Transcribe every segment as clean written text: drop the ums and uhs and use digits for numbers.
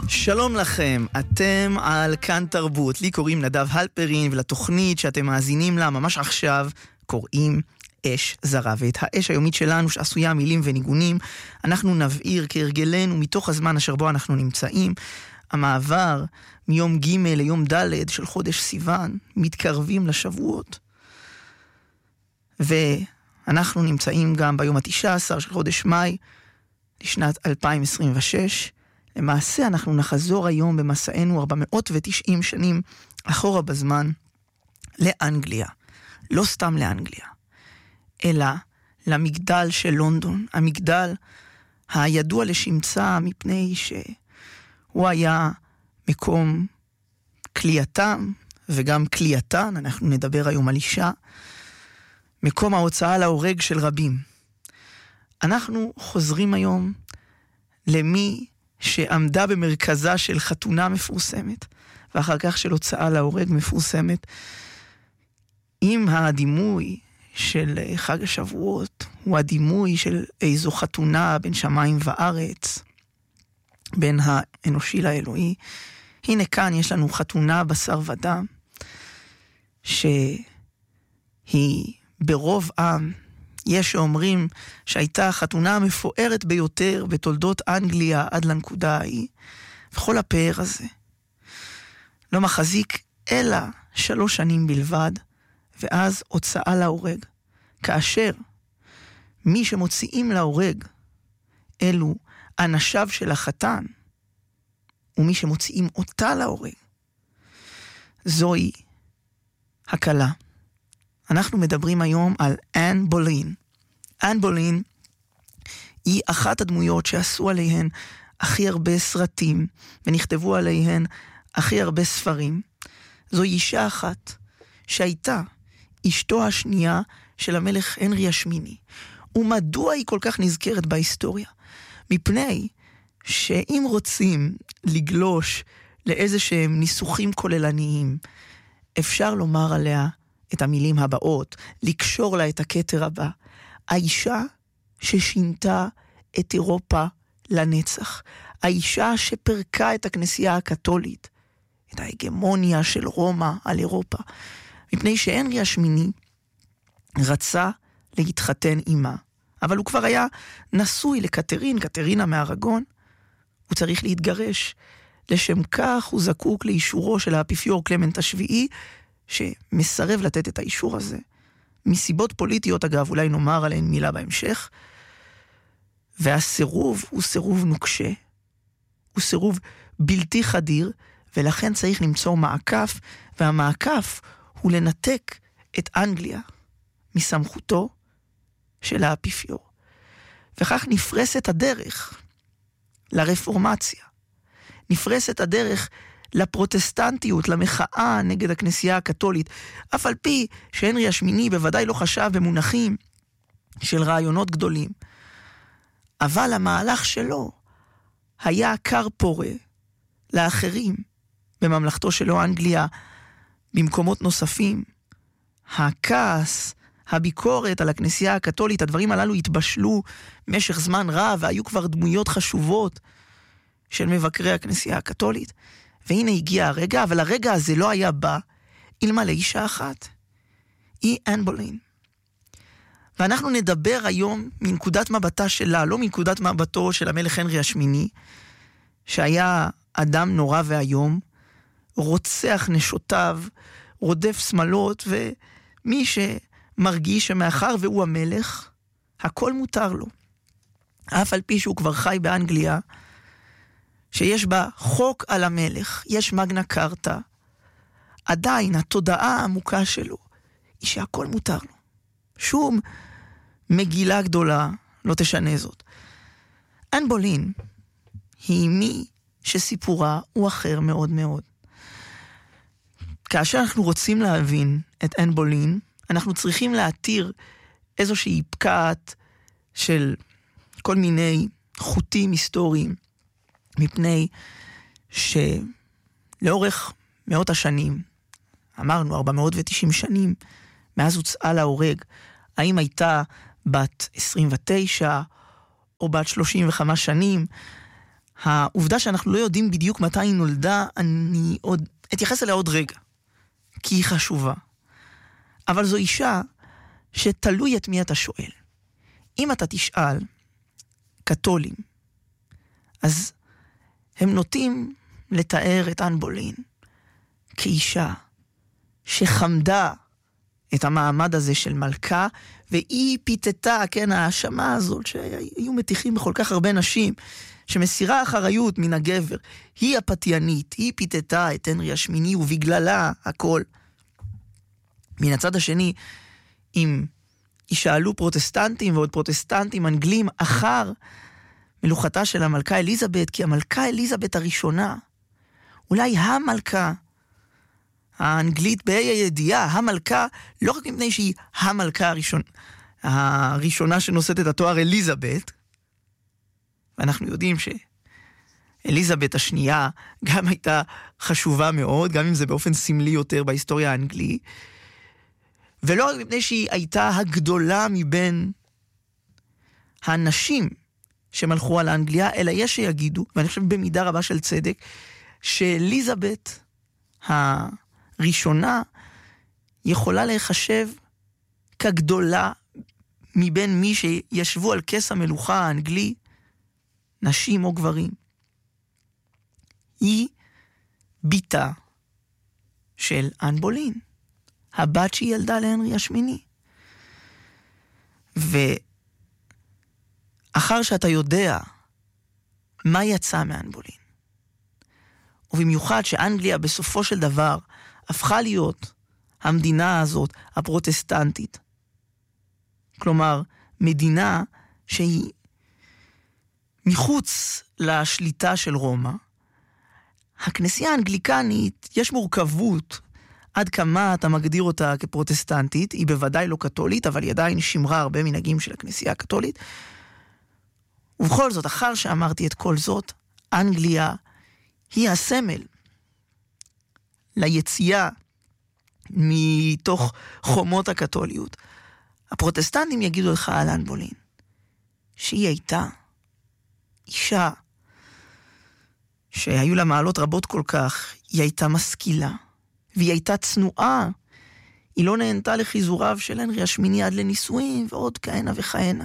שלום לכם, אתם על כאן תרבות. לי קוראים נדב הלפרין, ולתוכנית שאתם מאזינים לה ממש עכשיו קוראים אש זרה. ואת האש היומית שלנו שעשויה מילים וניגונים אנחנו נבעיר כהרגלנו מתוך הזמן אשר בו אנחנו נמצאים. המעבר מיום ג' ליום ד' של חודש סיוון, מתקרבים לשבועות. ואנחנו נמצאים גם ביום ה-19 של חודש מאי לשנת 2026. למעשה אנחנו נחזור היום במסענו 490 שנים אחורה בזמן לאנגליה. לא סתם לאנגליה, אלא למגדל של לונדון. המגדל הידוע לשמצה מפני שהוא היה מקום כליאתם וגם כליאתן, אנחנו נדבר היום על אישה, מקום ההוצאה להורג של רבים. אנחנו חוזרים היום למי שעמדה במרכזה של חתונה מפורסמת, ואחר כך של הוצאה להורג מפורסמת, עם הדימוי של חג השבועות, הוא הדימוי של איזו חתונה בין שמיים וארץ, בין האנושי לאלוהי. הנה כאן יש לנו חתונה בשר ודם, שהיא ברוב עם, יש שאומרים שהייתה החתונה המפוארת ביותר בתולדות אנגליה עד לנקודה ההיא, וכל הפאר הזה לא מחזיק אלא 3 שנים בלבד, ואז הוצאה להורג. כאשר מי שמוציאים להורג אלו אנשיו של החתן, ומי שמוציאים אותה להורג זוהי הכלה. אנחנו מדברים היום על אן בולין. אן בולין היא אחת הדמויות שעשו עליהן הכי הרבה סרטים, ונכתבו עליהן הכי הרבה ספרים. זו אישה אחת שהייתה אשתו השנייה של המלך הנרי השמיני. ומדוע היא כל כך נזכרת בהיסטוריה? מפני שאם רוצים לגלוש לאיזה שהם ניסוחים כוללניים, אפשר לומר עליה את המילים הבאות, לקשור לה את הכתר הבא. האישה ששינתה את אירופה לנצח. האישה שפרקה את הכנסייה הקתולית, את ההגמוניה של רומא על אירופה. מפני שהנרי השמיני רצה להתחתן עימה, אבל הוא כבר היה נשוי לקטרינה מארגון. הוא צריך להתגרש. לשם כך הוא זקוק לאישורו של האפיפיור קלמנט השביעי, שמסרב לתת את האישור הזה. מסיבות פוליטיות, אגב, אולי נאמר עליהן מילה בהמשך. והסירוב הוא סירוב נוקשה. הוא סירוב בלתי חדיר, ולכן צריך למצוא מעקף, והמעקף הוא לנתק את אנגליה מסמכותו של האפיפיור. וכך נפרסת הדרך לרפורמציה. נפרסת הדרך לפרוטסטנטיות, למחאה נגד הכנסייה הקתולית, אף על פי שהנרי השמיני בוודאי לא חשב במונחים של רעיונות גדולים. אבל המהלך שלו היה קר פורה לאחרים בממלכתו שלו אנגליה, במקומות נוספים. הכעס, הביקורת על הכנסייה הקתולית, הדברים הללו התבשלו משך זמן רב, והיו כבר דמויות חשובות של מבקרי הכנסייה הקתולית. והנה הגיע הרגע, אבל הרגע הזה לא היה בא אלמלא אישה אחת. היא אן בולין. ואנחנו נדבר היום מנקודת מבטה שלה, לא מנקודת מבטו של המלך הנרי השמיני, שהיה אדם נורא והיום, רוצח נשותיו, רודף שמלות, ומי שמרגיש שמאחר והוא המלך, הכל מותר לו. אף על פי שהוא כבר חי באנגליה, שיש בה חוק על המלך, יש מגנה קרטה, עדיין התודעה העמוקה שלו היא שהכל מותר לו. שום מגילה גדולה לא תשנה זאת. אן בולין היא מי שסיפורה הוא אחר מאוד מאוד. כאשר אנחנו רוצים להבין את אן בולין, אנחנו צריכים להתיר איזושהי פקעת של כל מיני חוטים היסטוריים, מפני שלאורך מאות השנים, אמרנו 490 שנים, מאז הוצאה להורג, האם הייתה בת 29 או בת 35 שנים, העובדה שאנחנו לא יודעים בדיוק מתי היא נולדה, אני עוד אתייחס אליה עוד רגע, כי היא חשובה. אבל זו אישה שתלוי את מי אתה שואל. אם אתה תשאל קתולים, אז הם נוטים לתאר את אן בולין כאישה שחמדה את המעמד הזה של מלכה, והיא פיתתה, כן, האשמה הזאת שהיו מתיחים בכל כך הרבה נשים, שמסירה אחריות מן הגבר, היא הפתיינית, היא פיתתה את הנרי השמיני, ובגללה הכל. מן הצד השני, אם ישאלו פרוטסטנטים ועוד פרוטסטנטים אנגלים אחר מלוכתה של המלכה אליזבת, כי המלכה אליזבת הראשונה, אולי המלכה האנגלית בה"א הידיעה, המלכה, לא רק מפני שהיא המלכה הראשונה שנושאת את התואר אליזבת, ואנחנו יודעים שאליזבת השנייה גם הייתה חשובה מאוד, גם אם זה באופן סמלי יותר בהיסטוריה האנגלית, ולא רק מפני שהיא הייתה הגדולה מבין הנשים שמלכו על האנגליה, אלא יש שיגידו, ואני חושב במידה רבה של צדק, שאליזבת הראשונה יכולה להיחשב כגדולה מבין מי שישבו על כס המלוכה האנגלי, נשים או גברים. היא ביתה של אן בולין, הבת שהיא ילדה להנרי השמיני. ואחר שאתה יודע מה יצא מאן בולין, ובמיוחד שאנגליה בסופו של דבר הפכה להיות המדינה הזאת הפרוטסטנטית, כלומר מדינה שהיא מחוץ לשליטה של רומא, הכנסייה האנגליקנית יש מורכבות עד כמה אתה מגדיר אותה כפרוטסטנטית, היא בוודאי לא קתולית, אבל היא עדיין שמרה הרבה מנהגים של הכנסייה הקתולית. ובכל זאת, אחר שאמרתי את כל זאת, אנגליה היא הסמל ליציאה מתוך חומות הקתוליות. הפרוטסטנטים יגידו לך על אן בולין, שהיא הייתה אישה שהיו לה מעלות רבות כל כך, היא הייתה משכילה, והיא הייתה צנועה, היא לא נהנתה לחיזוריו של הנרי השמיני עד לנישואים, ועוד כהנה וכהנה.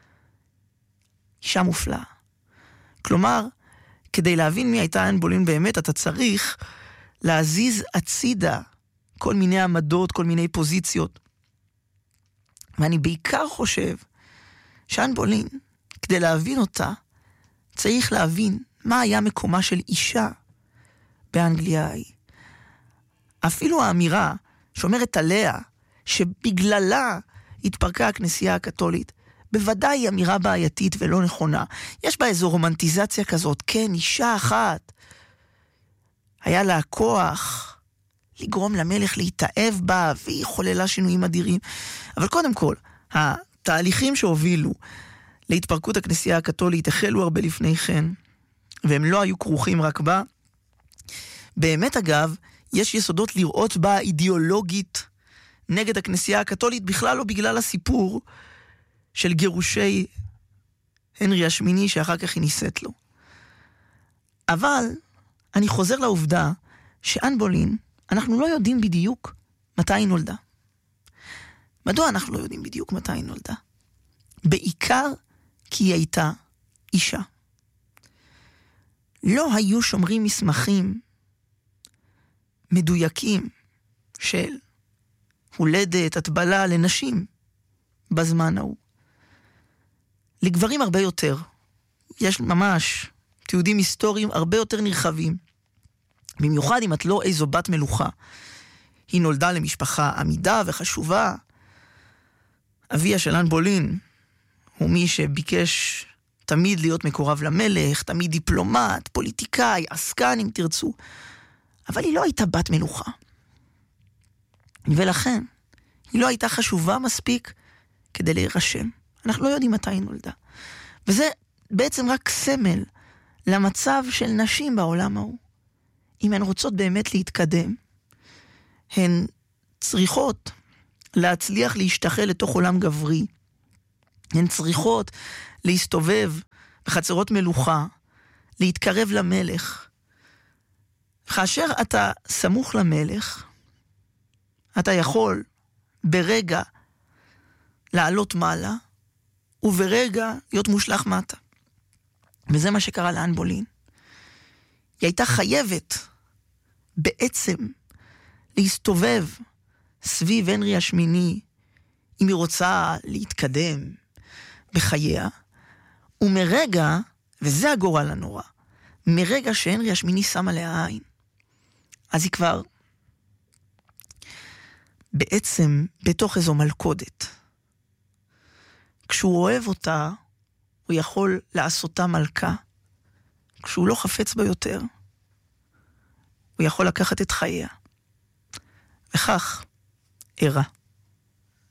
אישה מופלאה. כלומר, כדי להבין מי הייתה אן בולין באמת, אתה צריך להזיז הצידה כל מיני עמדות, כל מיני פוזיציות. ואני בעיקר חושב שאן בולין, כדי להבין אותה, צריך להבין מה היה מקומה של אישה באנגליה ההיא. אפילו האמירה שאומרת עליה שבגללה התפרקה הכנסייה הקתולית, בוודאי היא אמירה בעייתית ולא נכונה. יש בה איזו רומנטיזציה כזאת, כן, אישה אחת, היה לה כוח לגרום למלך להתאהב בה, והיא חוללה שינויים אדירים. אבל קודם כל, התהליכים שהובילו להתפרקות הכנסייה הקתולית החלו הרבה לפני כן, והם לא היו כרוכים רק בה. באמת אגב, יש יסודות לראות בה אידיאולוגית נגד הכנסייה הקתולית, בכלל לא בגלל הסיפור של גירושי הנרי השמיני שאחר כך היא נישאת לו. אבל אני חוזר לעובדה שאן בולין, אנחנו לא יודעים בדיוק מתי היא נולדה. מדוע אנחנו לא יודעים בדיוק מתי היא נולדה? בעיקר כי היא הייתה אישה. לא היו שומרים מסמכים מדויקים של הולדת, הטבלה לנשים בזמן ההוא. לגברים הרבה יותר. יש ממש תיעודים היסטוריים הרבה יותר נרחבים. במיוחד אם את לא איזו בת מלוכה. היא נולדה למשפחה עמידה וחשובה. אביה של אן בולין הוא מי שביקש תמיד להיות מקורב למלך, תמיד דיפלומט, פוליטיקאי, עסקן אם תרצו. אבל היא לא הייתה בת מלוכה. ולכן, היא לא הייתה חשובה מספיק כדי להירשם. אנחנו לא יודעים מתי היא נולדה. וזה בעצם רק סמל למצב של נשים בעולם ההוא. אם הן רוצות באמת להתקדם, הן צריכות להצליח להשתחל לתוך עולם גברי. הן צריכות להסתובב בחצרות מלוכה, להתקרב למלך. כאשר אתה סמוך למלך, אתה יכול ברגע לעלות מעלה, וברגע להיות מושלך מטה. וזה מה שקרה לאן בולין. היא הייתה חייבת בעצם להסתובב סביב הנרי השמיני, אם היא רוצה להתקדם בחייה, ומרגע, וזה הגורל הנורא, מרגע שהנרי השמיני שם עליה עין, אז היא כבר בעצם בתוך איזו מלכודת. כשהוא אוהב אותה, הוא יכול לעשותה מלכה. כשהוא לא חפץ בה יותר, הוא יכול לקחת את חייה. וכך אירע.